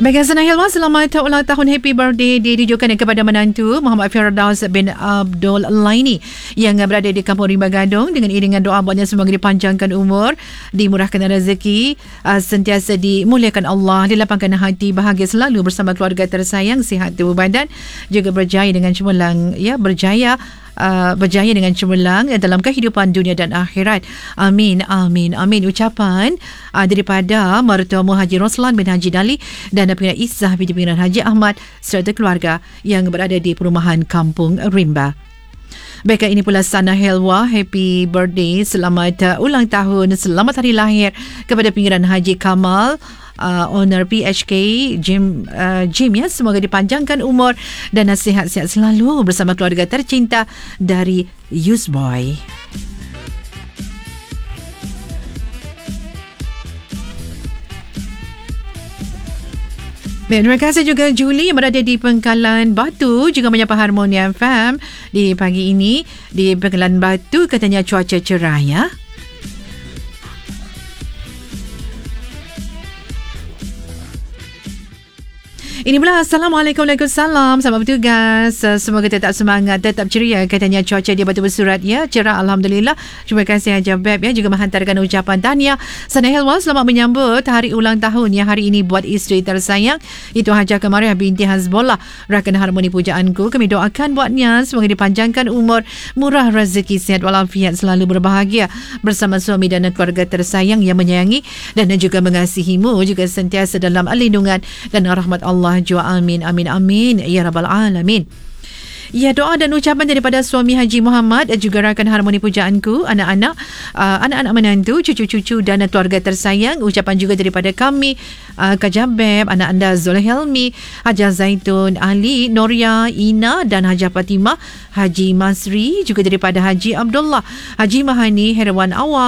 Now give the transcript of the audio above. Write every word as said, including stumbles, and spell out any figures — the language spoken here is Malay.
Baiklah, Sana Hilwa, selamat ulang tahun, happy birthday ditujukan kepada menantu Muhammad Firdaus bin Abdul Laini yang berada di Kampung Rimba Gadong, dengan iringan doa buatnya semoga dipanjangkan umur, dimurahkan rezeki, uh, sentiasa dimuliakan Allah, dilapangkan hati, bahagia selalu bersama keluarga tersayang, sihat tubuh badan, juga berjaya dengan cemerlang, ya berjaya Uh, berjaya dengan cemerlang dalam kehidupan dunia dan akhirat. Amin, amin, amin. Ucapan uh, daripada mertuamu Haji Roslan bin Haji Dali dan Pimpinan Izzah binti Pimpinan Haji Ahmad serta keluarga yang berada di perumahan Kampung Rimba. Baiklah, ini pula Sana Helwa, happy birthday, selamat uh, ulang tahun, selamat hari lahir kepada Pinggiran Haji Kamal, Uh, owner P H K Gym, uh, Gym, ya, semoga dipanjangkan umur dan nasihat-sihat selalu bersama keluarga tercinta dari Usboy. Terima kasih juga Julie yang berada di Pengkalan Batu, juga menyapa Harmonia F M di pagi ini di Pengkalan Batu, katanya cuaca cerah, ya. Ini pula Assalamualaikum, Waalaikumsalam, selamat bertugas, semoga tetap semangat, tetap ceria, katanya cuaca di Batu Bersurat, ya, cerah Alhamdulillah. Terima kasih Haji Beb, ya, juga menghantarkan ucapan tahniah. Sana Helwa, selamat menyambut hari ulang tahun yang hari ini buat isteri tersayang, itu Hajah Kamariah binti Hazbollah, rakan harmoni pujaanku. Kami doakan buatnya semoga dipanjangkan umur, murah rezeki, sihat walafiat, selalu berbahagia bersama suami dan keluarga tersayang yang menyayangi dan juga mengasihimu, juga sentiasa dalam lindungan dan rahmat Allah. Jua amin, amin, amin, ya Rabbal Alamin. Ya, doa dan ucapan daripada suami Haji Muhammad, juga rakan harmoni pujaanku, anak-anak, uh, anak-anak menantu, cucu-cucu dan keluarga tersayang. Ucapan juga daripada kami, uh, Kak Jabeb, anak anda Zul Helmi, Hajah Zaitun, Ali, Noria, Ina dan Hajah Fatimah, Haji Masri, juga daripada Haji Abdullah, Haji Mahani, Herwan Awang,